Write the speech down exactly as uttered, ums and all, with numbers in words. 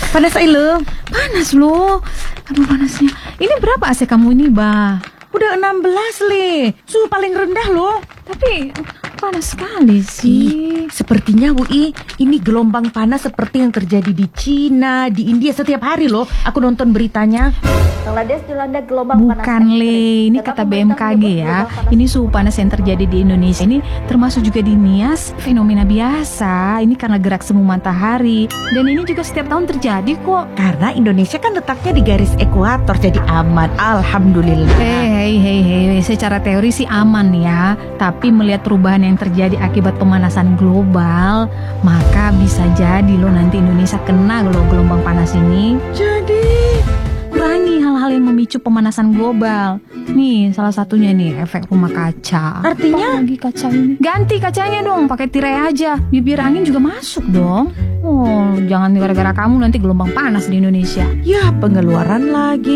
Panas Ilem. Panas loh. Aduh panasnya. Ini berapa A C kamu ini, Bah? Udah enam belas Le. Suhu paling rendah loh. Tapi panas sekali sih. Sepertinya W I, ini gelombang panas seperti yang terjadi di Cina, di India setiap hari loh. Aku nonton beritanya. Bangladesh dilanda gelombang panas. Bukan Le, ini kata B M K G ya. Ini suhu panas yang terjadi di Indonesia ini termasuk juga di Nias fenomena biasa. Ini karena gerak semu matahari. Dan ini juga setiap tahun terjadi kok. Karena Indonesia kan letaknya di garis ekuator, jadi aman. Alhamdulillah. Hei, hei, hei, secara teori sih aman ya. Tapi melihat perubahan yang terjadi akibat pemanasan global, maka bisa jadi loh nanti Indonesia kena loh gelombang panas ini. Jadi Kurangi hal-hal yang memicu pemanasan global. Nih salah satunya nih efek rumah kaca. Artinya? Apa lagi kaca ini? Ganti kacanya dong, pakai tirai aja. Bibir angin juga masuk dong. Oh, jangan gara-gara kamu nanti gelombang panas di Indonesia. ya pengeluaran lagi.